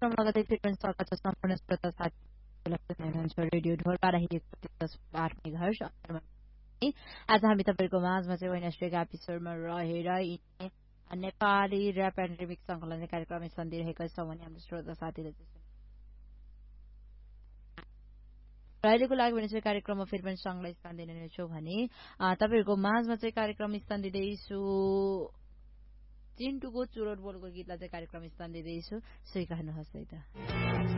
लगतै फेरि सरकारका सम्पूर्ण श्रोता साथी हुनुहुन्छ रेडियो ढोलपारा 108 मेगाहर्ज। आज हामी तपाईँको माझमा चाहिँ वैनाश्री गाविसमा रहेर नेपाली ऱ्याप एन्ड रिमिक्स सङ्कलन कार्यक्रम सन्दिरहेका छौँ भने हाम्रो श्रोता साथीले अहिलेको लागि भने चाहिँ कार्यक्रममा फेरि पनि सङ्घलाई स्थान दिनेछौँ भने तपाईँहरूको माझमा चाहिँ कार्यक्रम स्थान दिँदैछु चिन्टुको चुरोट बोलको गीतलाई चाहिँ कार्यक्रम स्थान दिँदैछु, स्वीकार्नुहोस् है त।